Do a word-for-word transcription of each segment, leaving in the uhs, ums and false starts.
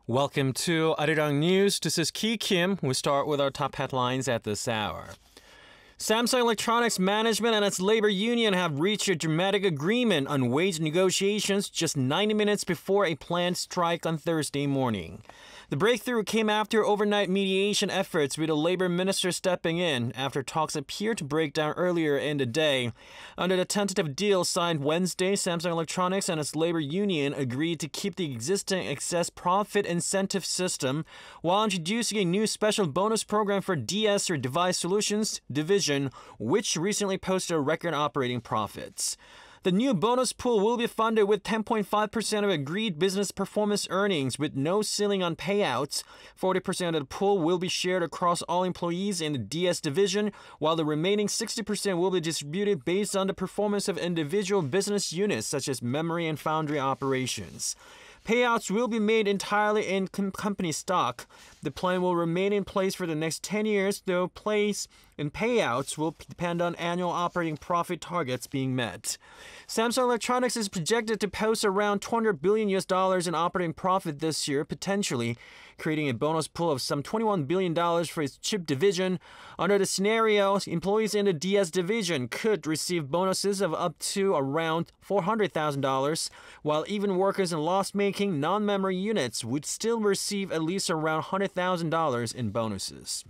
Welcome to Arirang News. This is Ki Kim. We start with our top headlines at this hour. Samsung Electronics management and its labor union have reached a dramatic agreement on wage negotiations just ninety minutes before a planned strike on Thursday morning. The breakthrough came after overnight mediation efforts, with the labor minister stepping in after talks appeared to break down earlier in the day. Under the tentative deal signed Wednesday, Samsung Electronics and its labor union agreed to keep the existing excess profit incentive system while introducing a new special bonus program for D S or Device Solutions division, which recently posted a record operating profits. The new bonus pool will be funded with ten point five percent of agreed business performance earnings with no ceiling on payouts. forty percent of the pool will be shared across all employees in the D S division, while the remaining sixty percent will be distributed based on the performance of individual business units such as memory and foundry operations. Payouts will be made entirely in com- company stock. The plan will remain in place for the next ten years, though place in payouts will depend on annual operating profit targets being met. Samsung Electronics is projected to post around two hundred billion U S dollars in operating profit this year, potentially creating a bonus pool of some twenty-one billion dollars for its chip division. Under the scenario, employees in the D S division could receive bonuses of up to around four hundred thousand dollars, while even workers in loss-making non-memory units would still receive at least around one hundred thousand dollars in bonuses.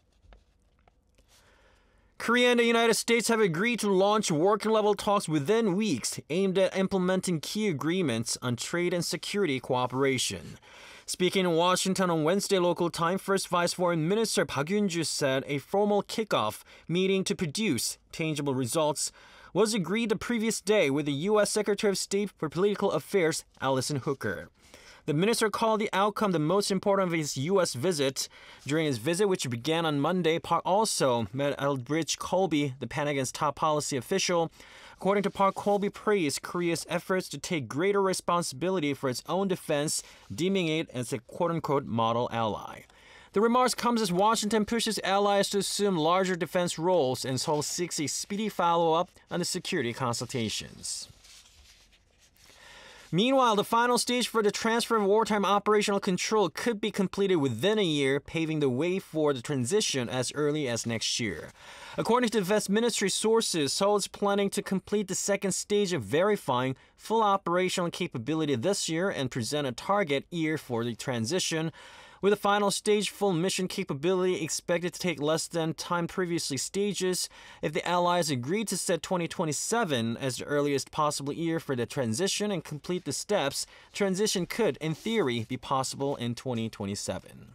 Korea and the United States have agreed to launch working-level talks within weeks aimed at implementing key agreements on trade and security cooperation. Speaking in Washington on Wednesday local time, First Vice Foreign Minister Park Yun-ju said a formal kickoff meeting to produce tangible results was agreed the previous day with the U S Secretary of State for Political Affairs, Allison Hooker. The minister called the outcome the most important of his U S visit. During his visit, which began on Monday, Park also met Elbridge Colby, the Pentagon's top policy official. According to Park, Colby praised Korea's efforts to take greater responsibility for its own defense, deeming it as a quote-unquote model ally. The remarks comes as Washington pushes allies to assume larger defense roles, and Seoul seeks a speedy follow-up on the security consultations. Meanwhile, the final stage for the transfer of wartime operational control could be completed within a year, paving the way for the transition as early as next year. According to Defense Ministry sources, Seoul is planning to complete the second stage of verifying full operational capability this year and present a target year for the transition, with the final stage full mission capability expected to take less than time previously stages. If the Allies agree to set twenty twenty-seven as the earliest possible year for the transition and complete the steps, transition could, in theory, be possible in twenty twenty-seven.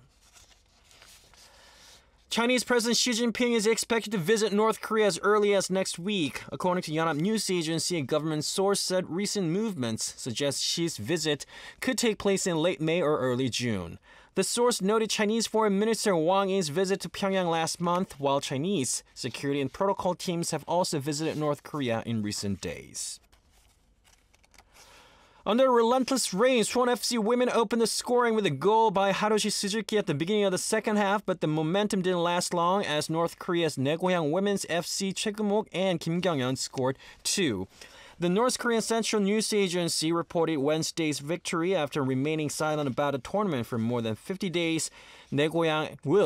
Chinese President Xi Jinping is expected to visit North Korea as early as next week. According to Yonhap News Agency, a government source said recent movements suggest Xi's visit could take place in late May or early June. The source noted Chinese Foreign Minister Wang Yi's visit to Pyongyang last month, while Chinese security and protocol teams have also visited North Korea in recent days. Under relentless rain, Suwon F C women opened the scoring with a goal by Harushi Suzuki at the beginning of the second half, but the momentum didn't last long as North Korea's Naegoyang Women's F C Choi Keum-ok and Kim Kyung-yeon scored two. The North Korean Central News Agency reported Wednesday's victory after remaining silent about the tournament for more than fifty days. Naegoyang will